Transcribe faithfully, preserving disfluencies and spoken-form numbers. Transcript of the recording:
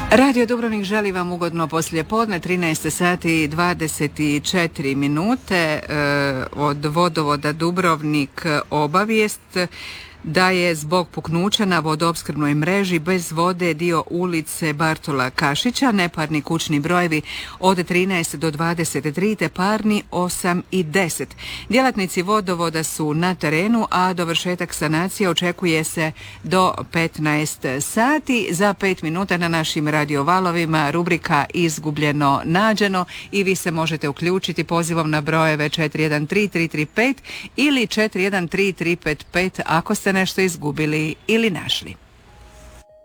Radio Dubrovnik želi vam ugodno poslijepodne, trinaest sati i dvadeset četiri minute. E, od vodovoda Dubrovnik obavijest da je zbog puknuća na vodoopskrbnoj mreži bez vode dio ulice Bartola Kašića, neparni kućni brojevi od trinaest do dvadeset tri te parni osam i deset. Djelatnici vodovoda su na terenu, a dovršetak sanacije očekuje se do petnaest sati. Za pet minuta na našim radiovalovima rubrika Izgubljeno nađeno i vi se možete uključiti pozivom na brojeve četiri jedan tri tri tri pet ili četiri jedan tri tri pet pet ako ste nešto izgubili ili našli.